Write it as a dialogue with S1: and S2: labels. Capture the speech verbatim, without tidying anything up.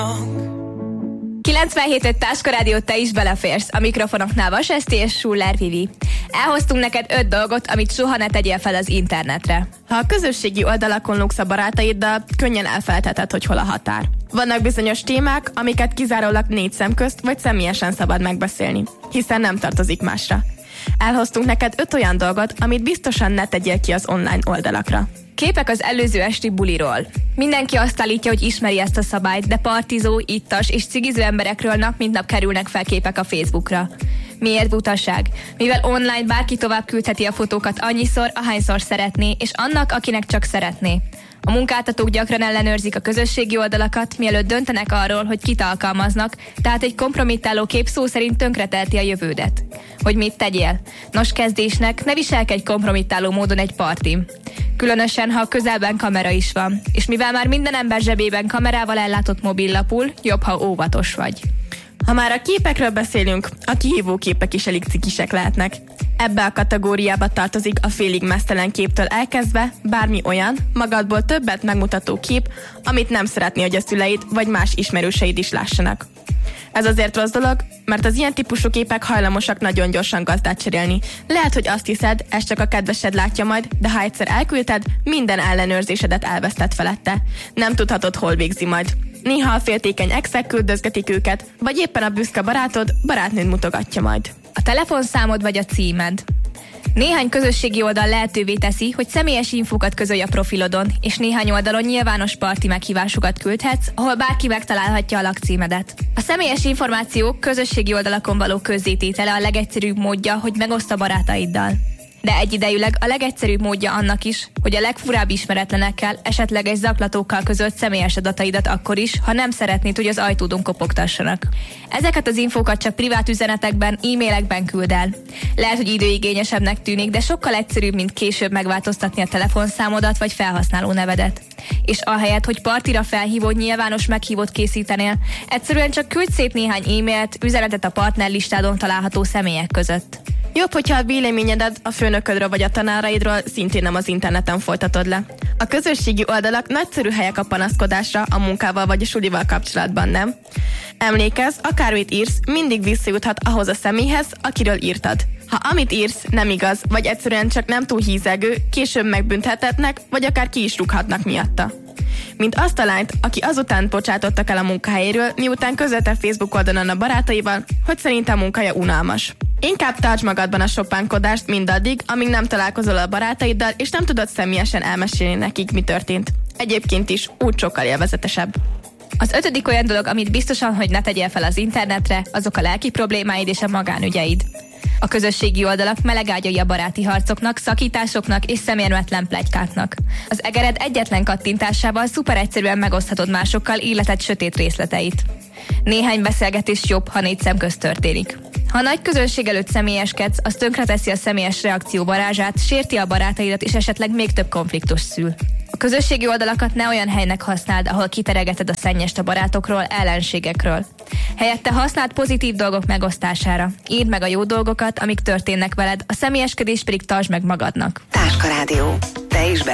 S1: kilencvenhét öt Táska Rádió, te is beleférsz. A mikrofonoknál Vas Eszti és Schuller Vivi. Elhoztunk neked öt dolgot, amit soha ne tegyél fel az internetre.
S2: Ha a közösségi oldalakon lógsz a barátaiddal, könnyen elfelejtheted, hogy hol a határ. Vannak bizonyos témák, amiket kizárólag négy szem közt vagy személyesen szabad megbeszélni, hiszen nem tartozik másra. Elhoztunk neked öt olyan dolgot, amit biztosan ne tegyél ki az online oldalakra.
S1: Képek az előző esti buliról. Mindenki azt állítja, hogy ismeri ezt a szabályt, de partizó, ittas és cigiző emberekről nap mint nap kerülnek fel képek a Facebookra. Miért butaság? Mivel online bárki tovább küldheti a fotókat annyiszor, ahányszor szeretné, és annak, akinek csak szeretné. A munkáltatók gyakran ellenőrzik a közösségi oldalakat, mielőtt döntenek arról, hogy kit alkalmaznak, tehát egy kompromittáló kép szó szerint tönkretelti a jövődet. Hogy mit tegyél? Nos, kezdésnek ne viselkedj kompromittáló módon egy partin. Különösen, ha a közelben kamera is van, és mivel már minden ember zsebében kamerával ellátott mobillapul, jobb, ha óvatos vagy.
S2: Ha már a képekről beszélünk, a kihívó képek is elég cikisek lehetnek. Ebbe a kategóriába tartozik a félig meztelen képtől elkezdve bármi olyan, magadból többet megmutató kép, amit nem szeretné, hogy a szüleid vagy más ismerőseid is lássanak. Ez azért rossz dolog, mert az ilyen típusú képek hajlamosak nagyon gyorsan gazdát cserélni. Lehet, hogy azt hiszed, ez csak a kedvesed látja majd, de ha egyszer elküldted, minden ellenőrzésedet elvesztett felette. Nem tudhatod, hol végzi majd. Néha a féltékeny exek küldözgetik őket, vagy éppen a büszke barátod, barátnőd mutogatja majd.
S1: A telefonszámod vagy a címed. Néhány közösségi oldal lehetővé teszi, hogy személyes infókat közölj a profilodon, és néhány oldalon nyilvános parti meghívásokat küldhetsz, ahol bárki megtalálhatja a lakcímedet. A személyes információk közösségi oldalakon való közzététele a legegyszerűbb módja, hogy megoszd a barátaiddal. De egyidejűleg a legegyszerűbb módja annak is, hogy a legfurább ismeretlenekkel, esetleges zaklatókkal közölt személyes adataidat akkor is, ha nem szeretnéd, hogy az ajtódon kopogtassanak. Ezeket az infókat csak privát üzenetekben, e-mailekben küld el. Lehet, hogy időigényesebbnek tűnik, de sokkal egyszerűbb, mint később megváltoztatni a telefonszámodat vagy felhasználó nevedet. És ahelyett, hogy partira felhívó nyilvános meghívót készítenél, egyszerűen csak küldj szét néhány e-mailt, üzenetet a partnerlistádon található személyek között.
S2: Jobb, hogyha a véleményedet a főnöködről vagy a tanáraidról szintén nem az interneten folytatod le. A közösségi oldalak nagyszerű helyek a panaszkodásra a munkával vagy a sulival kapcsolatban, nem? Emlékezz, akármit írsz, mindig visszajuthat ahhoz a személyhez, akiről írtad. Ha amit írsz nem igaz, vagy egyszerűen csak nem túl hízelgő, később megbüntethetnek, vagy akár ki is rúghatnak miatta. Mint azt a lányt, aki azután bocsátottak el a munkahelyéről, miután közölte Facebook oldalon a barátaival, hogy szerintem a munkája unalmas. Inkább tarts magadban a sopánkodást mindaddig, amíg nem találkozol a barátaiddal, és nem tudod személyesen elmesélni nekik, mi történt. Egyébként is úgy sokkal élvezetesebb.
S1: Az ötödik olyan dolog, amit biztosan, hogy ne tegyél fel az internetre, azok a lelki problémáid és a magánügyeid. A közösségi oldalak melegágyai a baráti harcoknak, szakításoknak és szemérmetlen pletykáknak. Az egered egyetlen kattintásával szuper egyszerűen megoszthatod másokkal életed sötét részleteit. Néhány beszélgetés jobb, ha négy szem közt történik. Ha a nagy közönség előtt személyeskedsz, az tönkreteszi a személyes reakció varázsát, sérti a barátaidat és esetleg még több konfliktus szül. A közösségi oldalakat ne olyan helynek használd, ahol kiteregeted a szennyest a barátokról, ellenségekről. Helyette használd pozitív dolgok megosztására. Írd meg a jó dolgokat, amik történnek veled, a személyeskedést pedig tartsd meg magadnak.
S3: Táska Rádió. Te is be